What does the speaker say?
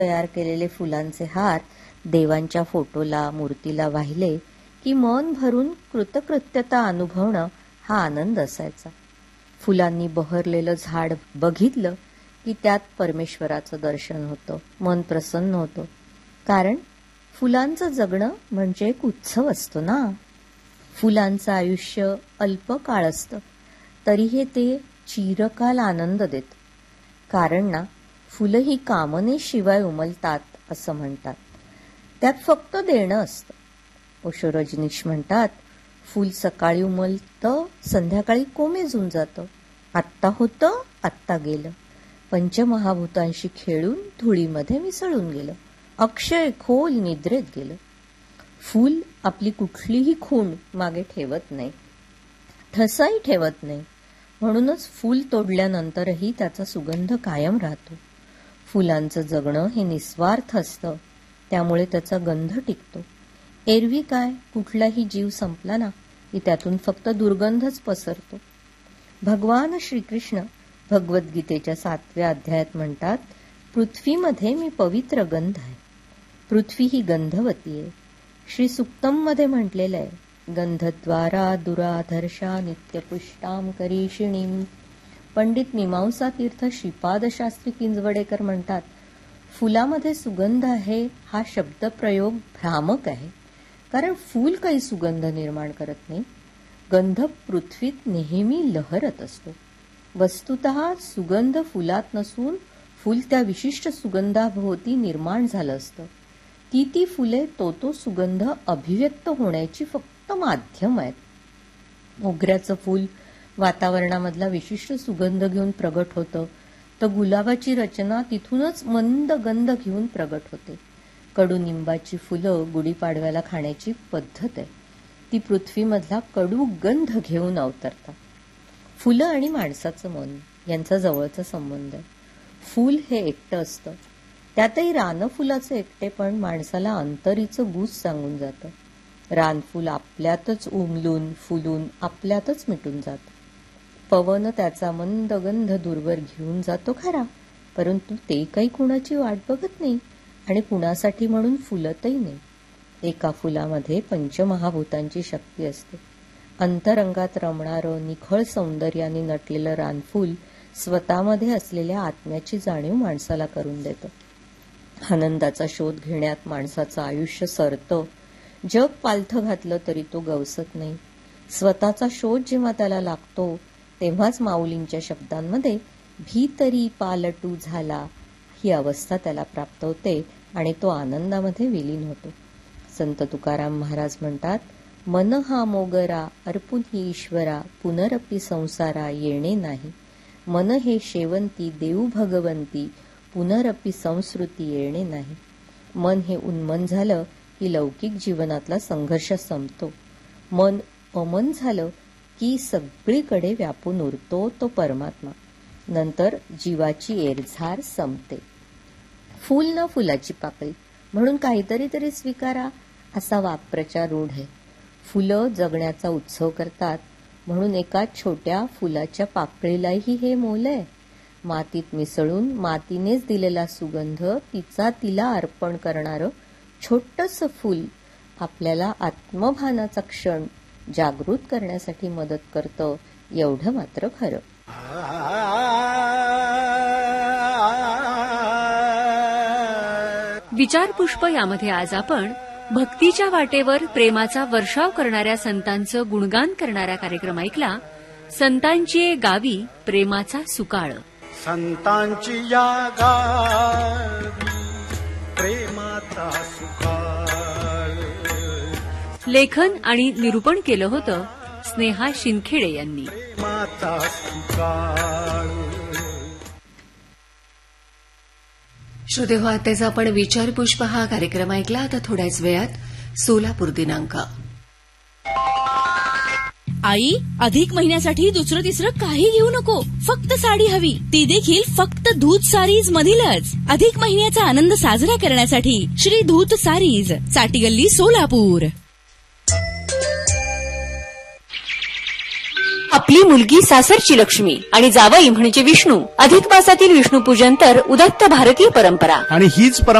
तयार केलेले फुलांचे हार देवांच्या फोटोला मूर्तीला वाहिले की मन भरून कृतकृत्यता अनुभवणं हा आनंद असायचा. फुलांनी बहरलेलं झाड बघितलं की त्यात परमेश्वराचं दर्शन होतं, मन प्रसन्न होतं. कारण फुलांचं जगणं म्हणजे एक उत्सव असतो ना. फुलांचं आयुष्य अल्प काळ असतं, तरीही ते चिरकाल आनंद देतं. कारण ना, फुलं ही कामनेशिवाय उमलतात असं म्हणतात. त्यात फक्त देणं असतं. ओशो रजनीश म्हणतात, फूल सकाळी उमलतं, संध्याकाळी कोमेजून जातं. आत्ता होतं, आत्ता गेलं. पंचमहाभूतांशी खेळून धुळीमध्ये मिसळून गेलं. अक्षय खोल निद्रेत गेलं. फूल आपली कुठलीही खूण मागे ठेवत नाही, ठसाही ठेवत नाही. म्हणूनच फूल तोडल्यानंतरही त्याचा सुगंध कायम राहतो. फुलांचं जगणं हे निस्वार्थ असतं, त्यामुळे त्याचा गंध टिकतो. एरवी काय, कुठलाही जीव संपला ना की त्यातून फक्त दुर्गंधच पसरतो. भगवान श्रीकृष्ण भगवद्गीतेच्या 7व्या अध्यायात म्हणतात, पृथ्वीमध्ये मी पवित्र गंध आहे. पृथ्वी ही गंधवती आहे. श्री सुक्तम मध्ये म्हटलेलं आहे, गंधद्वारा दुराधर्षा नित्यपुष्टाम करीषिणीम. पंडित मीमांसा तीर्थ श्रीपाद शास्त्री किंजवडेकर म्हणतात, फुलामध्ये सुगंध आहे हा शब्दप्रयोग भ्रामक आहे. कारण फूल काही सुगंध निर्माण करत नाही. गंध पृथ्वीत नेहमी लहरत असतो. वस्तुतः सुगंध फुलात नसून फूल त्या विशिष्ट सुगंधाभोवती निर्माण झालं असतं. ती फुले तो सुगंध अभिव्यक्त होण्याची फक्त माध्यम आहेत. मोगऱ्याचं फूल वातावरणामधला विशिष्ट सुगंध घेऊन प्रगट होतं, तर गुलाबाची रचना तिथूनच मंद गंध घेऊन प्रगट होते. कडुनिंबाची फुलं गुढीपाडव्याला खाण्याची पद्धत आहे. ती पृथ्वीमधला कडू गंध घेऊन अवतरतात. फुलं आणि माणसाचं मन यांचा जवळचा संबंध आहे. फूल हे एकटं असतं, त्यातही रानफुलाचं एकटेपण माणसाला अंतरीचं गूज सांगून जातं. रानफूल आपल्यातच उमलून फुलून आपल्यातच मिटून जातं. पवन त्याचा मंद गंध दूरवर घेऊन जातो खरा, परंतु ते काही कुणाची वाट बघत नाही आणि कुणासाठी म्हणून फुलतही नाही. एका फुलामध्ये पंचमहाभूतांची शक्ती असते. अंतरंगात रमणारं निखळ सौंदर्याने नटलेलं रानफूल स्वतःमध्ये असलेल्या आत्म्याची जाणीव माणसाला करून देतं. आनंदाचा शोध घेण्यात माणसाचं आयुष्य सरतं. जग पालथं घातलं तरी तो गवसत नाही. स्वतःचा शोध जेव्हा त्याला लागतो, तेव्हाच माऊलींच्या शब्दांमध्ये भीतरी पालटू झाला ही अवस्था त्याला प्राप्त होते आणि तो आनंदामध्ये विलीन होतो. संत तुकाराम महाराज म्हणतात, मन हा मोगरा अर्पुन ही ईश्वरा पुनरपी संसारा येणे नाही. मन हे शेवंती देऊ भगवंती पुनरपी संस्कृती येणे नाही. मन हे उन्मन झालं की लौकिक जीवनातला संघर्ष संपतो. मन अमन झालं की सगळीकडे व्यापून उरतो तो परमात्मा. नंतर जीवाची एरझार संपते. फूल न फुलाची पाकळी म्हणून काहीतरी तरी स्वीकारा असा वाक्प्रचार रूढ आहे. फुलं जगण्याचा उत्सव करतात म्हणून एका छोट्या फुलाच्या पाकळीलाही हे मोल आहे. मातीत मिसळून मातीनेच दिलेला सुगंध तिचा तिला अर्पण करणारं छोटंसं फूल आपल्याला आत्मभानाचा क्षण जागृत करण्यासाठी मदत करतं, एवढं मात्र खरं. विचारपुष्प यामध्ये आज आपण भक्तीच्या वाटेवर प्रेमाचा वर्षाव करणाऱ्या संतांचं गुणगान करणारा कार्यक्रम ऐकला. संतांची गावी प्रेमाचा सुकाळ. संतांची या गावी प्रेमाचा सुकाळ. लेखन आणि निरूपण केलं होतं स्नेहा शिंदखेडे यांनी. प्रेमाचा सुकाळ. श्रोतेहो, आताच आपण विचारपुष्प हा कार्यक्रम ऐकला. आता थोड्याच वेळात सोलापूर दिनांक. आई, अधिक महिन्यासाठी दुसरं तिसरं काही घेऊ नको, फक्त साडी हवी, ती देखील फक्त धूत सारीज मधीलच. अधिक महिन्याचा आनंद साजरा करण्यासाठी श्री धूत सारीज, चाटीगल्ली, सोलापूर. आपली मुलगी सासरची लक्ष्मी आणि जावई म्हणजे विष्णू. अधिक मासातील विष्णूपूजन तर उदात्त भारतीय परंपरा. आणि हीच